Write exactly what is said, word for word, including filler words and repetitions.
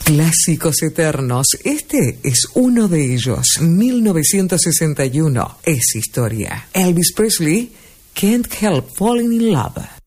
Clásicos eternos. Este es uno de ellos. mil novecientos sesenta y uno. Es historia. Elvis Presley, Can't Help Falling in Love.